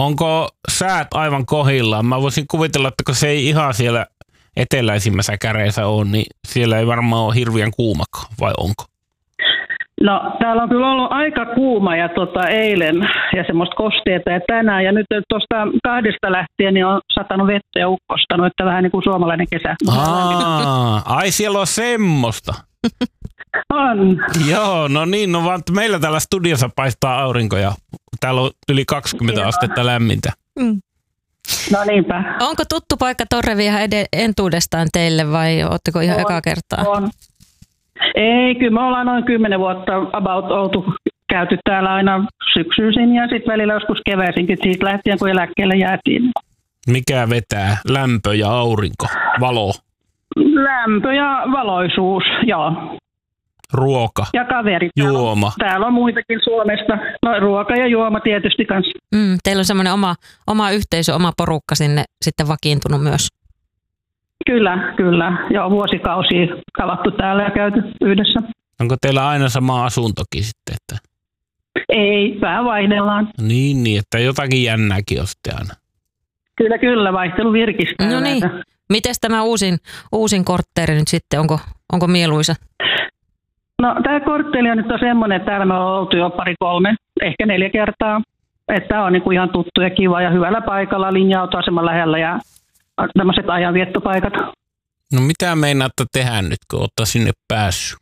Onko säät aivan kohillaan? Mä voisin kuvitella, että kun se ei ihan siellä eteläisimmässä käreissä ole, niin siellä ei varmaan ole hirveän kuumakaan, vai onko? No, täällä on kyllä ollut aika kuuma ja eilen ja semmoista kosteita ja tänään. Ja nyt tuosta 2 lähtien niin on satanut vettä ja ukkostanut, että vähän niin kuin suomalainen kesä. Ai siellä on semmoista. On. Joo, no niin, no vaan meillä täällä studiossa paistaa aurinko ja täällä on yli 20 astetta lämmintä. No niinpä. Onko tuttu paikka Torrevieja entuudestaan teille vai ootteko ihan eka kertaa? On. Ei, kyllä me ollaan noin 10 vuotta about oltu käyty täällä aina syksyisin ja sitten välillä joskus keväisinkin siitä lähtien, kun eläkkeelle jäätiin. Mikä vetää? Lämpö ja aurinko? Valo? Lämpö ja valoisuus, joo. Ruoka? Ja kaverit. Juoma? Täällä on muitakin Suomesta. No, ruoka ja juoma tietysti kanssa. Teillä on semmoinen oma yhteisö, oma porukka sinne sitten vakiintunut myös. Kyllä. Joo, vuosikausia kavattu täällä ja käyty yhdessä. Onko teillä aina sama asuntokin sitten? Että... Ei, vähän vaihdellaan. Niin, että jotakin jännääkin on sitten aina. Kyllä, vaihtelu virkistää. No niin. Mites tämä uusin kortteeri nyt sitten, onko mieluisa? No, tämä kortteli on nyt semmoinen, että täällä me ollaan oltu jo 2-3, ehkä 4 kertaa. Että tämä on niinku ihan tuttu ja kiva ja hyvällä paikalla, linja-autoaseman lähellä ja tämmöiset ajanviettopaikat. No mitä meinaatte tehdä nyt, kun olette sinne päässyt?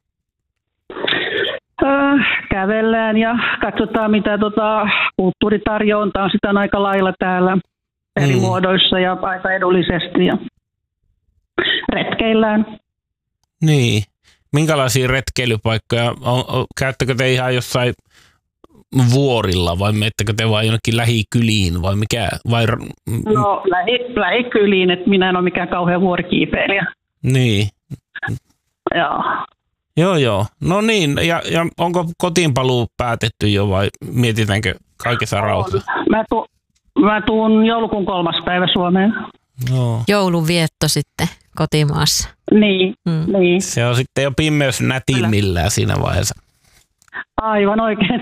Kävellään ja katsotaan, mitä kulttuuritarjontaa on sitä aika lailla täällä eri muodoissa ja aika edullisesti. Ja retkeillään. Niin. Minkälaisia retkeilypaikkoja? Käyttäkö te ihan jossain vuorilla vai menettekö te vain jonnekin lähikyliin vai mikä? No lähikyliin, että minä en ole mikään kauhean vuorikiipeilijä. Niin. Joo. No niin, ja onko kotiinpaluu päätetty jo vai mietitäänkö kaikessa rauhassa? Mä tuun joulukuun 3. päivä Suomeen. Joo. Joulunvietto sitten kotimaassa. Niin. Se on sitten jo pimeys nätimmillään siinä vaiheessa. Aivan oikein.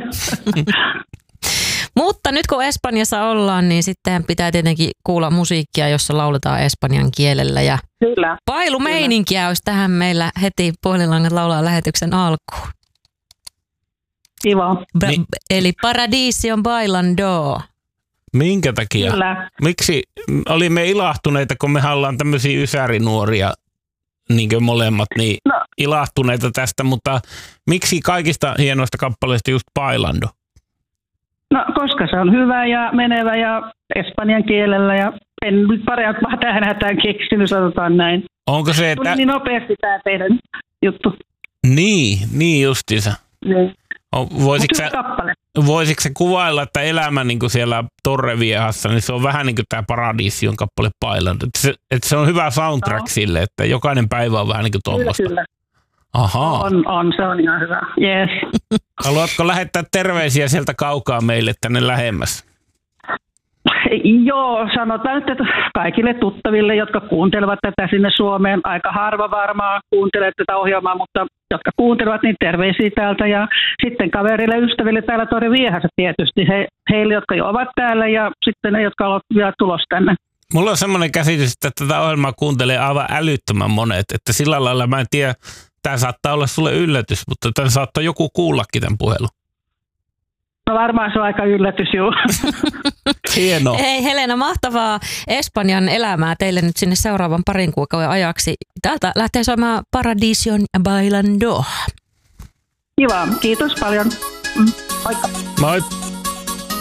Mutta nyt kun Espanjassa ollaan, niin sitten pitää tietenkin kuulla musiikkia, jossa lauletaan espanjan kielellä. Ja kyllä. Pailumeininkiä olisi tähän meillä heti Puhelinlangat laulaa lähetyksen alkuun. Kiva. Eli Paradision bailando. Minkä takia? Kyllä. Miksi olimme ilahtuneita, kun me ollaan tämmöisiä ysärinuoria, niin kuin molemmat, niin ilahtuneita tästä, mutta miksi kaikista hienoista kappaleista just bailando? No, koska se on hyvä ja menevä ja espanjan kielellä ja en nyt parempaa tähän hätään keksinyt, sanotaan näin. Onko se, että... Tuli niin nopeasti tämä teidän juttu. Niin justiinsa. Niin. Voisitko se kuvailla, että elämä niin kuin siellä Torreviejassa, niin se on vähän niin kuin tämä Paradision kappale bailando. Että se on hyvä soundtrack sille, että jokainen päivä on vähän niin kuin tuommoista. Kyllä. Ahaa. On, se on ihan hyvä. Yes. Haluatko lähettää terveisiä sieltä kaukaa meille tänne lähemmäs? Joo, sanotaan nyt, että kaikille tuttaville, jotka kuuntelevat tätä sinne Suomeen, aika harva varmaan kuuntelee tätä ohjelmaa, mutta jotka kuuntelevat, niin terveisiä täältä. Ja sitten kaverille ja ystäville täällä Torreviejassa tietysti, heille, jotka jo ovat täällä ja sitten ne, jotka ovat vielä tulossa tänne. Mulla on semmoinen käsitys, että tätä ohjelmaa kuuntelee aivan älyttömän monet, että sillä lailla mä en tiedä, tämä saattaa olla sulle yllätys, mutta tämän saattaa joku kuullakin tämän puhelun. No varmaan se on aika yllätys, juu. Hienoa. Hei Helena, mahtavaa Espanjan elämää teille nyt sinne seuraavan 2 kuukauden ajaksi. Täältä lähtee soimaan Paradision bailando. Kiva, kiitos paljon. Moikka. Moi.